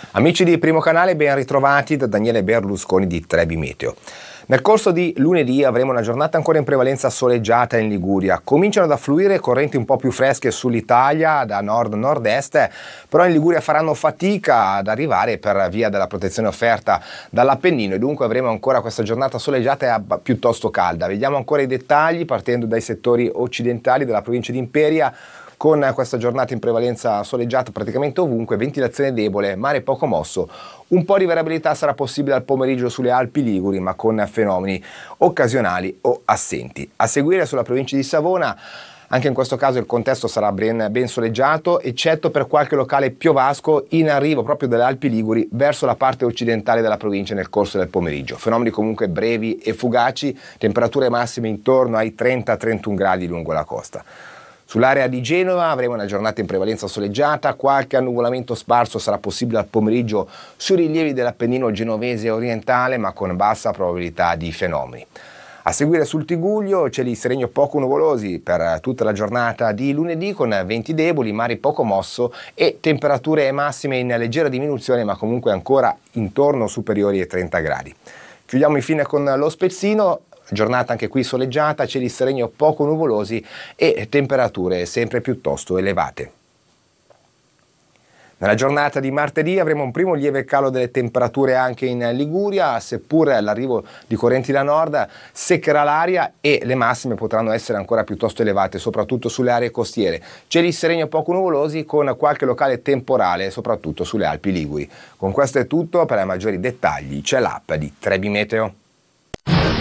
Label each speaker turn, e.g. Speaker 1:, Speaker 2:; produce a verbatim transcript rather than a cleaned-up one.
Speaker 1: Amici di Primo Canale, ben ritrovati da Daniele Berlusconi di Trebi Meteo. Nel corso di lunedì avremo una giornata ancora in prevalenza soleggiata in Liguria. Cominciano ad affluire correnti un po' più fresche sull'Italia da nord-nord-est, però in Liguria faranno fatica ad arrivare per via della protezione offerta dall'Appennino e dunque avremo ancora questa giornata soleggiata e piuttosto calda. Vediamo ancora i dettagli partendo dai settori occidentali della provincia di Imperia. Con questa giornata in prevalenza soleggiata praticamente ovunque, ventilazione debole, mare poco mosso, un po' di variabilità sarà possibile al pomeriggio sulle Alpi Liguri, ma con fenomeni occasionali o assenti. A seguire sulla provincia di Savona, anche in questo caso il contesto sarà ben, ben soleggiato, eccetto per qualche locale piovasco in arrivo proprio dalle Alpi Liguri verso la parte occidentale della provincia nel corso del pomeriggio. Fenomeni comunque brevi e fugaci, temperature massime intorno ai trenta trentuno gradi lungo la costa. Sull'area di Genova avremo una giornata in prevalenza soleggiata, qualche annuvolamento sparso sarà possibile al pomeriggio sui rilievi dell'Appennino genovese orientale, ma con bassa probabilità di fenomeni. A seguire sul Tigullio cieli sereni poco nuvolosi per tutta la giornata di lunedì con venti deboli, mare poco mosso e temperature massime in leggera diminuzione, ma comunque ancora intorno superiori ai trenta gradi. Chiudiamo infine con lo Spezzino. Giornata anche qui soleggiata, cieli sereni o poco nuvolosi e temperature sempre piuttosto elevate. Nella giornata di martedì avremo un primo lieve calo delle temperature anche in Liguria, seppur l'arrivo di correnti da nord seccherà l'aria e le massime potranno essere ancora piuttosto elevate, soprattutto sulle aree costiere. Cieli sereni o poco nuvolosi con qualche locale temporale, soprattutto sulle Alpi Liguri. Con questo è tutto, per maggiori dettagli c'è l'app di Trebi Meteo.